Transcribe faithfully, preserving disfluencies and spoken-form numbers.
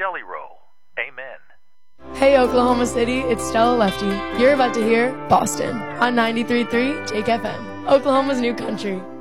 jelly roll. Amen. Hey Oklahoma City, it's Stella Lefty. You're about to hear Boston on ninety-three point three Jake F M, Oklahoma's new country.